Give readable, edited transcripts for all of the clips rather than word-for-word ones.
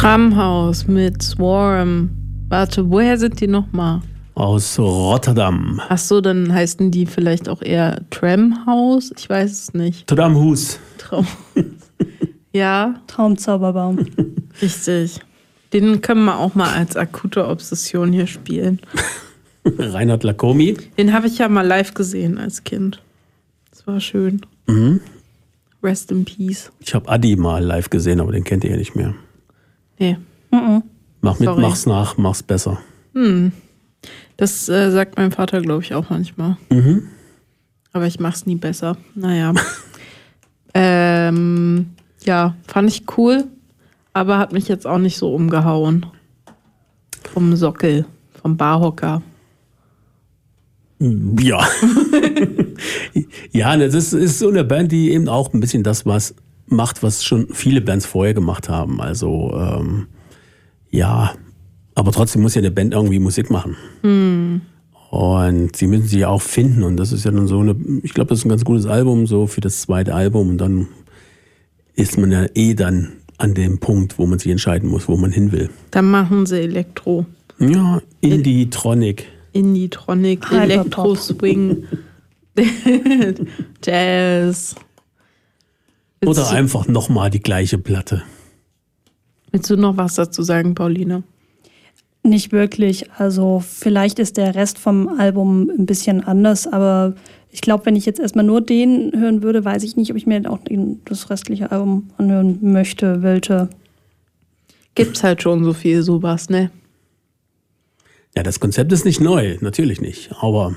Tramhaus mit Swarm. Warte, woher sind die nochmal? Aus Rotterdam. Ach so, dann heißen die vielleicht auch eher Tramhaus? Ich weiß es nicht. Tramhaus. Ja. Traumzauberbaum. Richtig. Den können wir auch mal als akute Obsession hier spielen. Reinhard Lacomi. Den habe ich ja mal live gesehen als Kind. Das war schön. Mhm. Rest in Peace. Ich habe Adi mal live gesehen, aber den kennt ihr ja nicht mehr. Nee. Mach mit, mach's nach, mach's besser. Das sagt mein Vater, glaube ich, auch manchmal. Aber ich mach's nie besser. Naja. Ja, fand ich cool, aber hat mich jetzt auch nicht so umgehauen. Vom Sockel, vom Barhocker. Ja. Ja, das ist so eine Band, die eben auch ein bisschen das was macht, was schon viele Bands vorher gemacht haben. Also, ja, aber trotzdem muss ja eine Band irgendwie Musik machen. Und sie müssen sich ja auch finden. Und das ist ja dann so ich glaube, das ist ein ganz gutes Album, so für das zweite Album. Und dann ist man ja dann an dem Punkt, wo man sich entscheiden muss, wo man hin will. Dann machen sie Elektro. Ja, Indie-Tronic. Indie-Tronic, Elektro-Swing, Jazz. Oder einfach nochmal die gleiche Platte. Willst du noch was dazu sagen, Pauline? Nicht wirklich. Also vielleicht ist der Rest vom Album ein bisschen anders, aber ich glaube, wenn ich jetzt erstmal nur den hören würde, weiß ich nicht, ob ich mir auch das restliche Album anhören wollte. Gibt's halt schon so viel sowas, ne? Ja, das Konzept ist nicht neu, natürlich nicht. Aber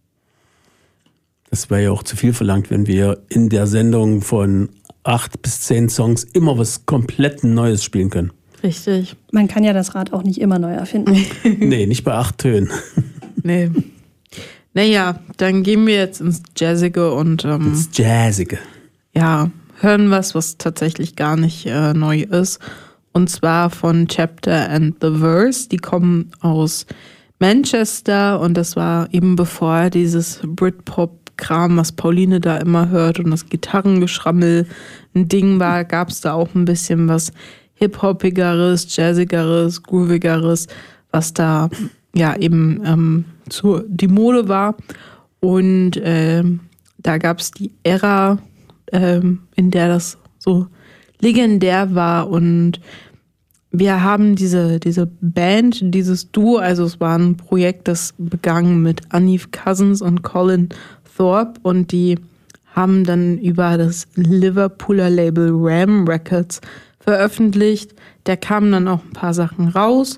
das wäre ja auch zu viel verlangt, wenn wir in der Sendung von 8 bis 10 Songs immer was komplett Neues spielen können. Richtig. Man kann ja das Rad auch nicht immer neu erfinden. Nee, nicht bei 8 Tönen. Nee. Naja, dann gehen wir jetzt ins Jazzige und ins Jazzige. Ja, hören was tatsächlich gar nicht neu ist. Und zwar von Chapter and the Verse. Die kommen aus Manchester und das war eben bevor dieses Britpop-Kram, was Pauline da immer hört und das Gitarrengeschrammel ein Ding war, gab es da auch ein bisschen was Hip-Hoppigeres, Jazzigeres, Groovigeres, was da ja eben die Mode war. Und da gab es die Ära, in der das so legendär war. Und wir haben diese Band, dieses Duo, also es war ein Projekt, das begann mit Annive Cousins und Colin Thorpe und die haben dann über das Liverpooler Label Ram Records veröffentlicht. Da kamen dann auch ein paar Sachen raus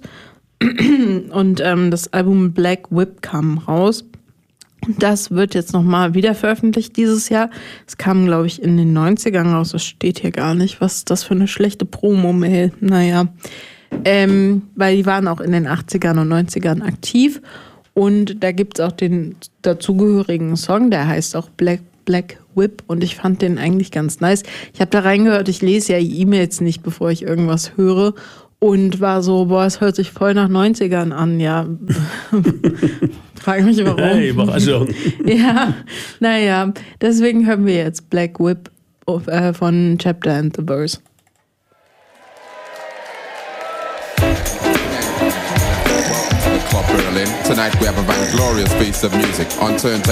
und das Album Black Whip kam raus. Das wird jetzt nochmal wieder veröffentlicht dieses Jahr. Es kam, glaube ich, in den 90ern raus. Das steht hier gar nicht. Was ist das für eine schlechte Promo-Mail? Naja, weil die waren auch in den 80ern und 90ern aktiv. Und da gibt es auch den dazugehörigen Song, der heißt auch Black Whip. Und ich fand den eigentlich ganz nice. Ich habe da reingehört, ich lese ja E-Mails nicht, bevor ich irgendwas höre. Und war so, boah, es hört sich voll nach 90ern an, ja. Frage mich warum. Hey, Überraschung. Ja, naja, deswegen hören wir jetzt Black Whip von Chapter and the Verse. Club Berlin. Tonight we have a very glorious piece of music on turntable.